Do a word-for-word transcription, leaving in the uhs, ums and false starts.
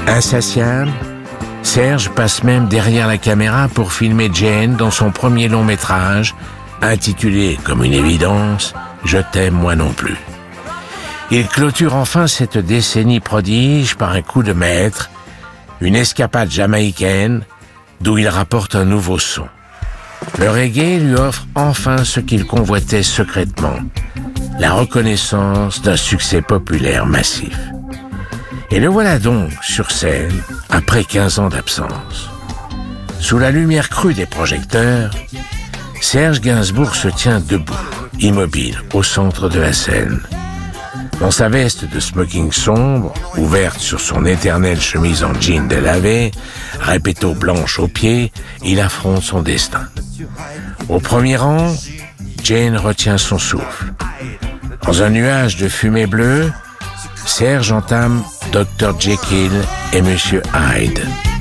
Insatiable, Serge passe même derrière la caméra pour filmer Jane dans son premier long métrage, intitulé comme une évidence « Je t'aime moi non plus ». Il clôture enfin cette décennie prodige par un coup de maître, une escapade jamaïcaine d'où il rapporte un nouveau son. Le reggae lui offre enfin ce qu'il convoitait secrètement, la reconnaissance d'un succès populaire massif. Et le voilà donc sur scène, après quinze ans d'absence. Sous la lumière crue des projecteurs, Serge Gainsbourg se tient debout, immobile, au centre de la scène. Dans sa veste de smoking sombre, ouverte sur son éternelle chemise en jean délavé, répéto blanche aux pieds, il affronte son destin. Au premier rang, Jane retient son souffle. Dans un nuage de fumée bleue, Serge entame docteur Jekyll et monsieur Hyde.